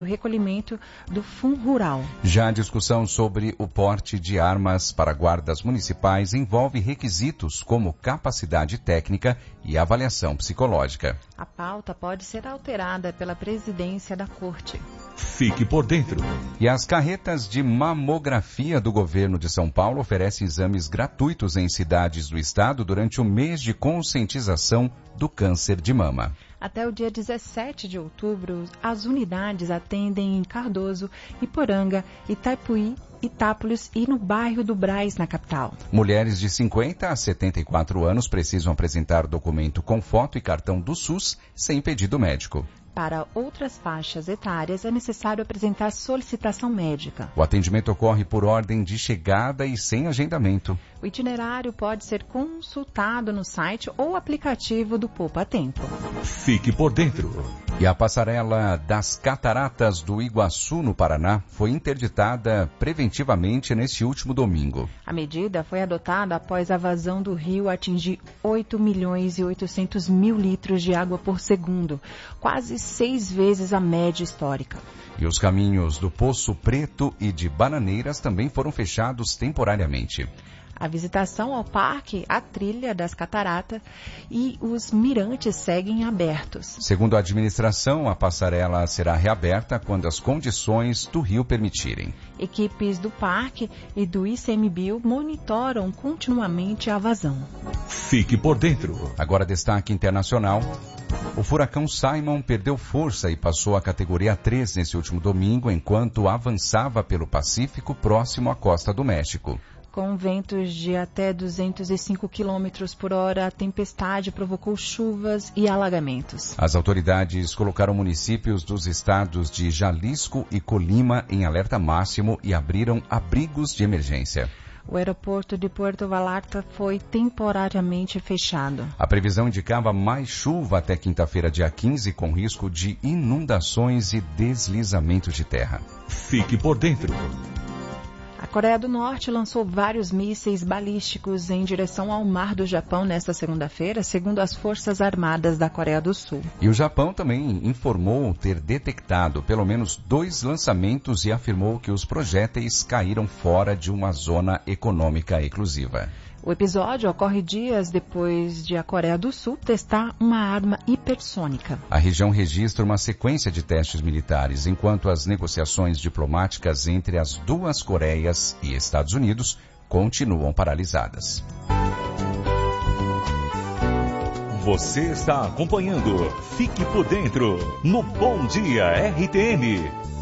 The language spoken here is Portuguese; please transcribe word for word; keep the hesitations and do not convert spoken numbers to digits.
o recolhimento do Fundo Rural. Já a discussão sobre o porte de armas para guardas municipais envolve requisitos como capacidade técnica e avaliação psicológica. A pauta pode ser alterada pela presidência da Corte. Fique por dentro. E as carretas de mamografia do governo de São Paulo oferecem exames gratuitos em cidades do estado durante o mês de conscientização do câncer de mama. Até o dia dezessete de outubro, as unidades atendem em Cardoso, Iporanga, Itaipuí, Itápolis e no bairro do Brás, na capital. Mulheres de cinquenta a setenta e quatro anos precisam apresentar documento com foto e cartão do SUS sem pedido médico. Para outras faixas etárias, é necessário apresentar solicitação médica. O atendimento ocorre por ordem de chegada e sem agendamento. O itinerário pode ser consultado no site ou aplicativo do Poupa Tempo. Fique por dentro. E a passarela das Cataratas do Iguaçu, no Paraná, foi interditada preventivamente neste último domingo. A medida foi adotada após a vazão do rio atingir oito milhões e oitocentos mil litros de água por segundo, quase seis vezes a média histórica. E os caminhos do Poço Preto e de Bananeiras também foram fechados temporariamente. A visitação ao parque, a trilha das cataratas e os mirantes seguem abertos. Segundo a administração, a passarela será reaberta quando as condições do rio permitirem. Equipes do parque e do I C M B I O monitoram continuamente a vazão. Fique por dentro. Agora destaque internacional. O furacão Simon perdeu força e passou à categoria três nesse último domingo, enquanto avançava pelo Pacífico próximo à costa do México. Com ventos de até duzentos e cinco quilômetros por hora, a tempestade provocou chuvas e alagamentos. As autoridades colocaram municípios dos estados de Jalisco e Colima em alerta máximo e abriram abrigos de emergência. O aeroporto de Puerto Vallarta foi temporariamente fechado. A previsão indicava mais chuva até quinta-feira, dia quinze, com risco de inundações e deslizamentos de terra. Fique por dentro. A Coreia do Norte lançou vários mísseis balísticos em direção ao mar do Japão nesta segunda-feira, segundo as Forças Armadas da Coreia do Sul. E o Japão também informou ter detectado pelo menos dois lançamentos e afirmou que os projéteis caíram fora de uma zona econômica exclusiva. O episódio ocorre dias depois de a Coreia do Sul testar uma arma hipersônica. A região registra uma sequência de testes militares, enquanto as negociações diplomáticas entre as duas Coreias e Estados Unidos continuam paralisadas. Você está acompanhando Fique por Dentro no Bom Dia R T N.